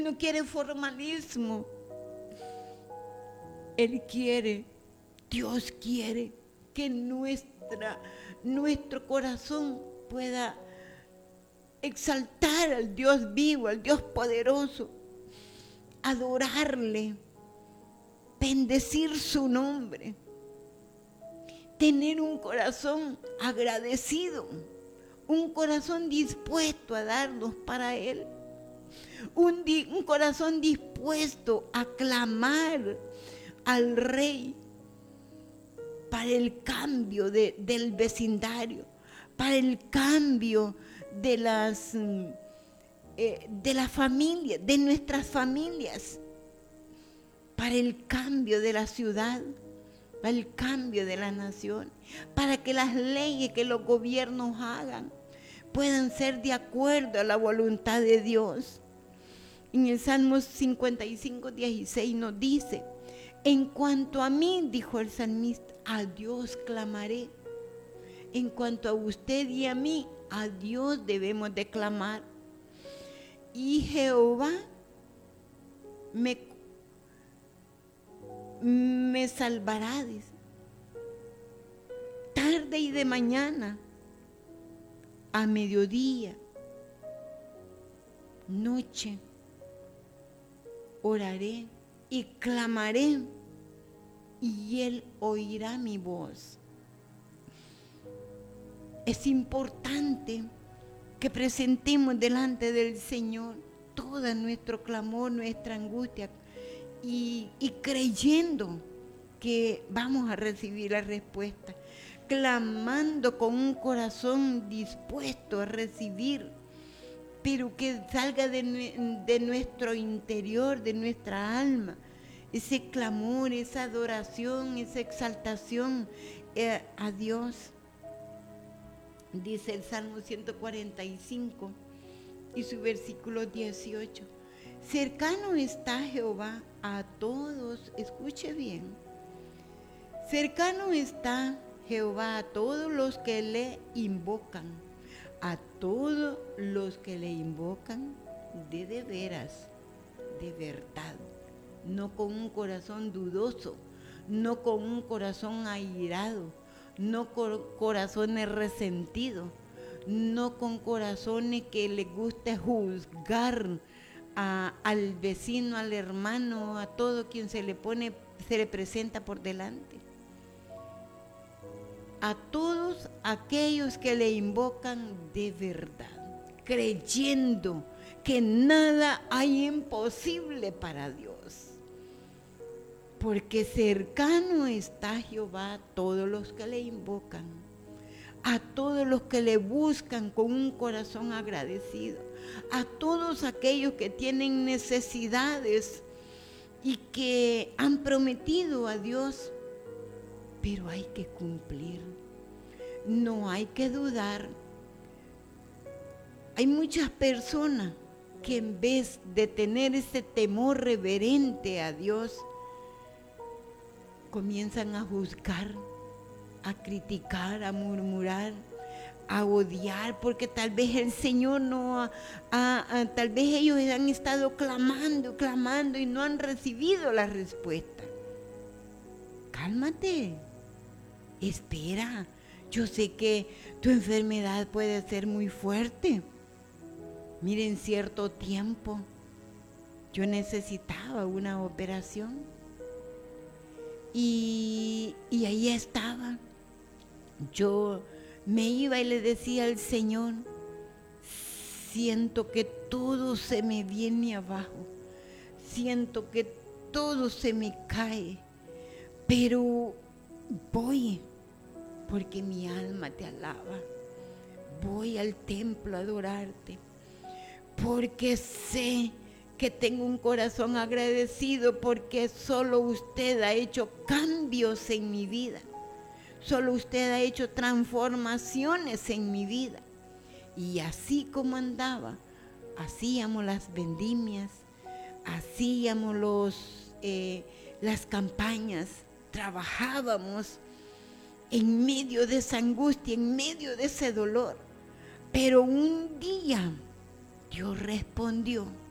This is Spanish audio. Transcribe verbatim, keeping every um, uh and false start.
no quiere formalismo. Él quiere, Dios quiere que nuestra, nuestro corazón pueda exaltar al Dios vivo, al Dios poderoso, adorarle, bendecir su nombre, tener un corazón agradecido, un corazón dispuesto a darnos para Él, un, di, un corazón dispuesto a clamar al Rey para el cambio de, del vecindario, para el cambio de las, eh, de la familia, de nuestras familias, para el cambio de la ciudad, para el cambio de la nación, para que las leyes que los gobiernos hagan puedan ser de acuerdo a la voluntad de Dios. En el Salmo cincuenta y cinco, dieciséis nos dice: en cuanto a mí, dijo el salmista, a Dios clamaré. En cuanto a usted y a mí, a Dios debemos de clamar. Y Jehová me, me salvará, dice, tarde y de mañana, a mediodía, noche, oraré y clamaré, y Él oirá mi voz. Es importante que presentemos delante del Señor todo nuestro clamor, nuestra angustia, y, y creyendo que vamos a recibir la respuesta, clamando con un corazón dispuesto a recibir, pero que salga de, de nuestro interior, de nuestra alma, ese clamor, esa adoración, esa exaltación eh, a Dios. Dice el Salmo ciento cuarenta y cinco y su versículo dieciocho: cercano está Jehová a todos, escuche bien, cercano está Jehová a todos los que le invocan, a todos los que le invocan de de veras, de verdad, no con un corazón dudoso, no con un corazón airado, no con corazones resentidos, no con corazones que les guste juzgar a, al vecino, al hermano, a todo quien se le pone, se le presenta por delante. A todos aquellos que le invocan de verdad, creyendo que nada hay imposible para Dios. Porque cercano está Jehová a todos los que le invocan, a todos los que le buscan con un corazón agradecido, a todos aquellos que tienen necesidades y que han prometido a Dios, pero hay que cumplir, no hay que dudar. Hay muchas personas que en vez de tener ese temor reverente a Dios, comienzan a juzgar, a criticar, a murmurar, a odiar, porque tal vez el Señor no ha, ha, ha, tal vez ellos han estado clamando, clamando y no han recibido la respuesta. Cálmate, espera, yo sé que tu enfermedad puede ser muy fuerte. Miren, cierto tiempo yo necesitaba una operación. Y, y ahí estaba, yo me iba y le decía al Señor: siento que todo se me viene abajo, siento que todo se me cae, pero voy, porque mi alma te alaba, voy al templo a adorarte, porque sé que tengo un corazón agradecido, porque solo usted ha hecho cambios en mi vida, solo usted ha hecho transformaciones en mi vida. Y así como andaba, hacíamos las vendimias, hacíamos los, eh, las campañas, trabajábamos en medio de esa angustia, en medio de ese dolor. Pero un día Dios respondió.